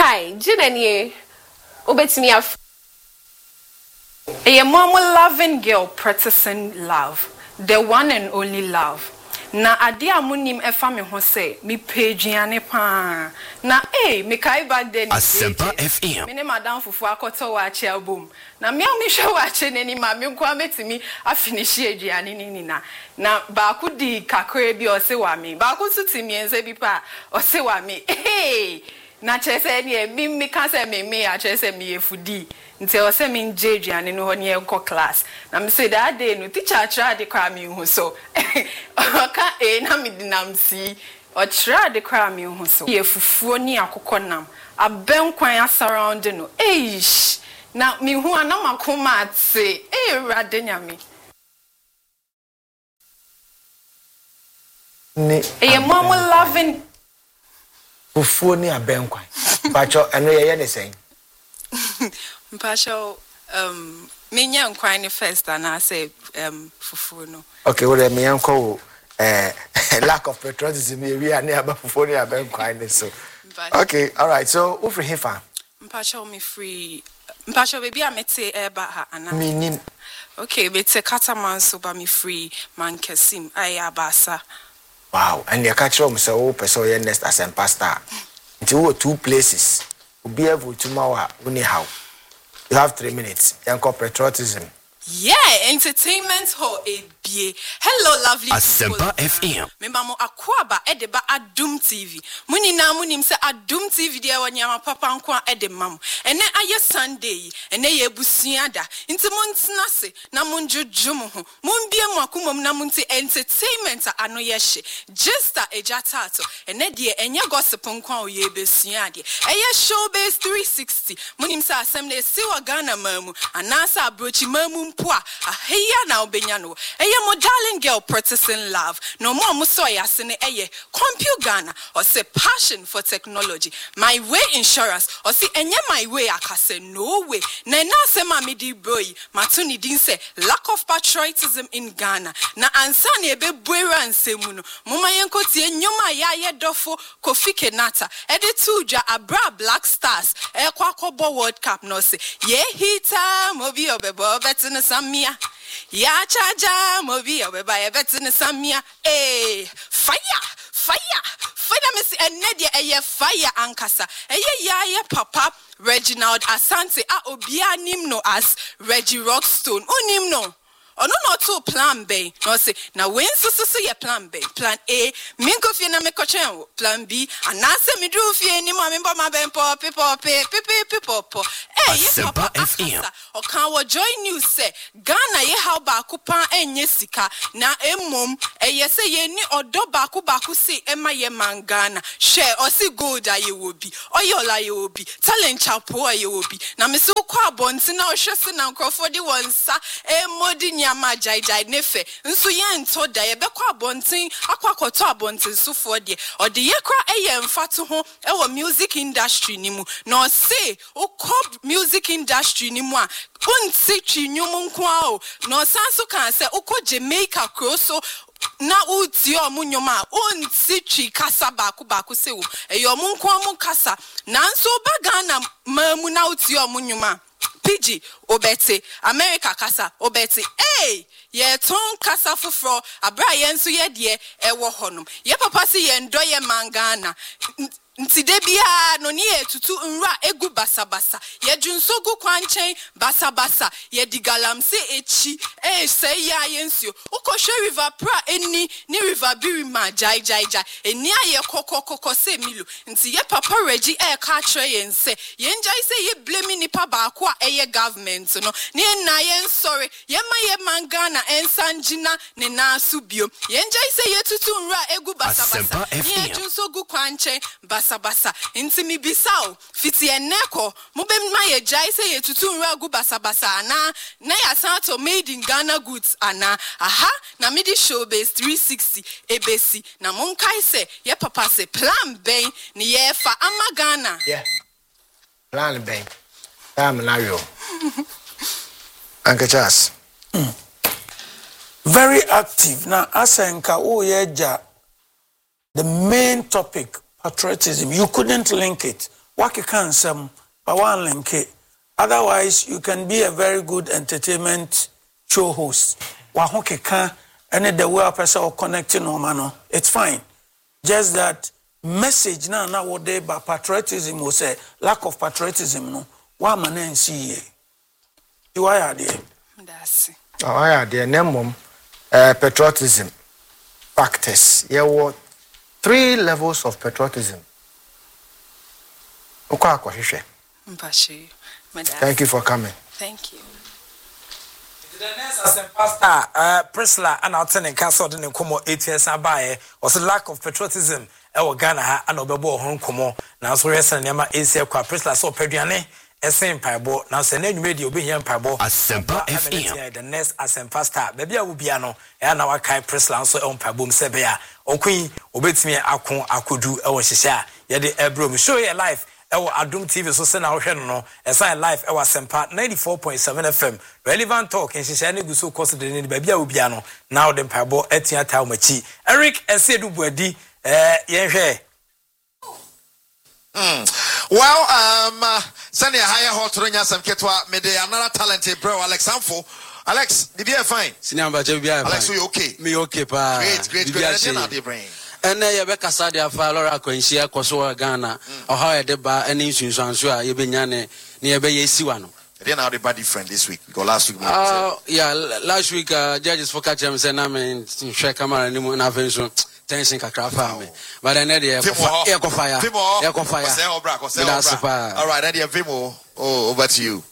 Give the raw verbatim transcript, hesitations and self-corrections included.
Hi, Jinanie. Obetimi af. A mom loving girl practicing love. The one and only love. Na adia munim efa me ho say me pagiane pa. Na eh me kai back then Asempa F M. Me ne madam fufu akoto wa achi album. Na me me hwe wa achi nani ma me nkwa metimi afinish aduane ni na. Na ba ku di kakre bi o se wa me. Ba ku sutimi ense bi pa o se wa me. Hey! Na chese ni mi mi kan se me me a chese me efudi. Nti o se me nje aduane no ho ne enko class. Na me say that day no teacher try de kwa me hu so. Ka e na me dinam si o try de kwa me hu so. Ye fufuo ni akokɔ nam. Abenkwan surround no. Eish. Na me hu anam akoma ate. Eh rade nyame. Ni e mom loving fufuo ni abenkwan. Pacho eno ye ye ne sen. Mpacho um menya nkwan ni first and I say um fufuo no. Okay, well me yanko eh lack of patriotism we are near fufuo ni abenkwan so. Okay, all right. So, who free hifa? Mpacho me free. Mpacho baby I mete eba ha ana. Minim. Okay, mete kataman so ba me free man kesim ayabasa. Wow, and you catch them so person your next as a pastor. Into two places. Will be able to mawa how. You have three minutes. Yanko patriotism. Yeah, entertainment ho e bie. Hello lovely Asempa F M. Memba mo akwaba edeba Adum T V. Muni na munim se Adum T V de wanyama papa nko edemam. Ene aye Sunday, ene ye busua da. Nti mo ntena se na mo njojo mo ho. Mo mbie mo akomom na mo nti entertainment ano ye hye. Just a ejatato. Ene de enye gossip nko o ye besua de. Eye Showbiz three sixty. Munim se asem de si wa Ghana mamu. Anasa abrochi mamu mpoa. Aheya na obenya no. Eye mo darling girl practicing love. No more muso yasene eye Compute Ghana or say passion for technology. My way insurance or see enye my way akase no way. Na na se ma me di boy matuni din say lack of patriotism in Ghana. Na ansa na ebe buera nsemu no. Muma yenko tie nyoma ya ye dofo Kofi Kenata. Ede tuja abra Black Stars. E kwa kobo World Cup no say ye hita mobi obebo betina samia. Ya chaja mobi obeba ye betina samia. Eh fire fire fire miss enedia eye fire ankasa eye ya ye papa Reginald Asante a obia nim no as Reggie Rockstone unim no ono no to plan B no say na when so so so ye plan B plan A minko fie na me kochen plan B anase me do fie ni ma me ba ma ben pop pop pip pop eh ye papa F M o kan wo joy news say Ghana ye how ba ko pan enye sika na emom eye say ye ni odo ba ko ba ko say ema ye man Ghana share o si gold aye wo bi oyola ye wo bi talent chapo aye wo bi na me so kwa abonti na o hwese na nkrofo di wonsa e modi ma jai jai nefe nso ye nto da ye bekwa abonten akwakoto abonten sofo de o de ye kra eye mfato ho e wo music industry ni mu no say o cop music industry ni mu a unti twinwum nko a o no sanso kan say o ko Jamaica kroso na uti omunyoma unti twi kasa baako baako se wo e yo mu nko amu kasa nanso ba Ghana mamu na uti omunyoma P G obeti America kasa obeti eh ye ton kasa fufro abra ye nso ye de e wo honum ye papa si ye ndo ye mangana nti de bia no ni etutu nra egu basabasa ye junso gu kwanchen basabasa ye digalamse echi eh say ya ye nsio ukoshe river pra eni ni river birima jai jai jai eni aye kokokoko se milu nti ye papa Reggie e ka kire ye nse ye njai se ye blame nipa ba ko a eye government no ni na ye sorry ye ma ye mangana ensanjina ne na asubio ye njai se ye tutu nra egu basabasa ye junso gu kwanchen basa basa inti mi bisao fiti eneko mubem ma ye jai se ye tutu nra gu basa basa ana na ya santo made in Ghana goods ana aha na midi Showbiz three sixty ebesi na monkai se ye papa se plan ben ni ye fa ama Ghana yeah plan ben am na yo Uncle Charles mm. Very active now asenka o ye ja the main topic patriotism you couldn't link it wake can some but one link. Otherwise, you can be a very good entertainment show host. Wahoke can any the way a person or connecting no mano. It's fine. Just that message now now what they by patriotism will say lack of patriotism no. One man and see ye. You are there. That's it. Oh, I there. Name uh, patriotism factors. There were three levels of patriotism. Thank you for coming. Thank you. The next as pastor, uh, Priscilla, and I'll tell you, Castle didn't come eight years ago. Was a lack of patriotism. Our Ghana and Obebo home come now. So, yes, and Yama is here. Priscilla so Pediane, a same paibo. Now, send any radio be here paibo. Asempa F M. The next as a pastor, baby, I will be ano. And our Kai Priscilla so on paibo, Sebea. O Queen, obey me, Akon, Akudu, our Shisha. Yet the Ebro, show your life. Ewo Adum T V so send our hwe no esa live ewa Sempa ninety-four point seven F M relevant talk in shisha ne guso course de ne bia obia no now the pabo etia taw machi Eric Esedu Buadi eh yen hwe mm well um uh, send a higher hot ronya some ketwa me de another talented bro Alex Amfo Alex the be fine senior ba je bia Alex you okay me okay pa great great great na dey brain and na ye be kasa dia fa lora kwanhia koso Ghana o ha ye de ba ani nsunsuanso a ye benya ne ne ye be ye siwa no they now the body friend this week because last week uh yeah last week uh, judges for catch him say na me share camera ni mu na fenso tension kakra fa me but then there ye ko fire ye ko fire say obra ko say obra all right then the Vimo oh over to you